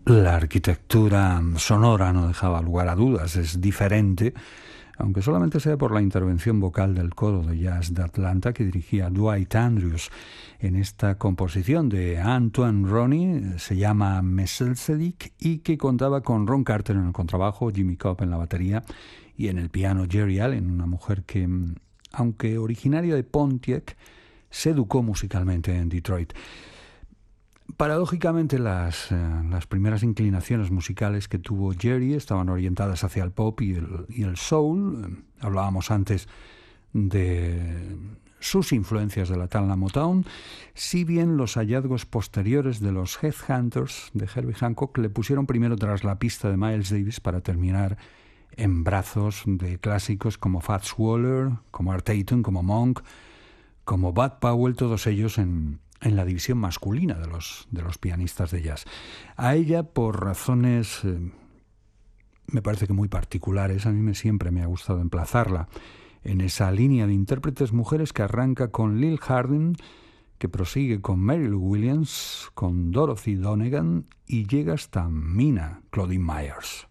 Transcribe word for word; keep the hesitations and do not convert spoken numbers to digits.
La arquitectura sonora no dejaba lugar a dudas, es diferente, aunque solamente sea por la intervención vocal del coro de jazz de Atlanta que dirigía Dwight Andrews. En esta composición de Antoine Roney, se llama Melchizedek, y que contaba con Ron Carter en el contrabajo, Jimmy Cobb en la batería y en el piano Jerry Allen, una mujer que, aunque originaria de Pontiac, se educó musicalmente en Detroit. Paradójicamente, las, eh, las primeras inclinaciones musicales que tuvo Jerry estaban orientadas hacia el pop y el, y el soul. Hablábamos antes de sus influencias de la tal Motown, si bien los hallazgos posteriores de los Headhunters de Herbie Hancock le pusieron primero tras la pista de Miles Davis para terminar en brazos de clásicos como Fats Waller, como Art Tatum, como Monk, como Bud Powell, todos ellos en... en la división masculina de los, de los pianistas de jazz. A ella, por razones, eh, me parece que muy particulares, a mí me, siempre me ha gustado emplazarla en esa línea de intérpretes mujeres que arranca con Lil Hardin, que prosigue con Mary Lou Williams, con Dorothy Donegan y llega hasta Mina Claudine Myers.